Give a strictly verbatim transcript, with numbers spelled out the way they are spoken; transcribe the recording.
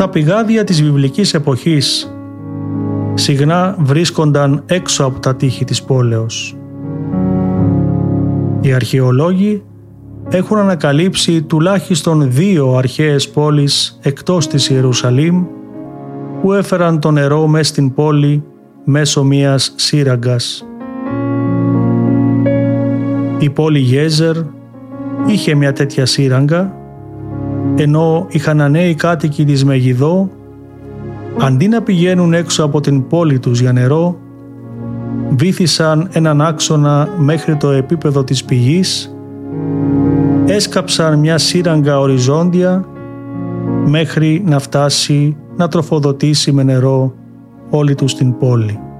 Τα πηγάδια της βιβλικής εποχής συχνά βρίσκονταν έξω από τα τείχη της πόλεως. Οι αρχαιολόγοι έχουν ανακαλύψει τουλάχιστον δύο αρχαίες πόλεις εκτός της Ιερουσαλήμ που έφεραν το νερό μες στην πόλη μέσω μιας σύραγγας. Η πόλη Γέζερ είχε μια τέτοια σύραγγα, ενώ οι Χαναναίοι κάτοικοι της Μεγιδό, αντί να πηγαίνουν έξω από την πόλη τους για νερό, βύθισαν έναν άξονα μέχρι το επίπεδο της πηγής, έσκαψαν μια σύραγγα οριζόντια μέχρι να φτάσει να τροφοδοτήσει με νερό όλη τους την πόλη.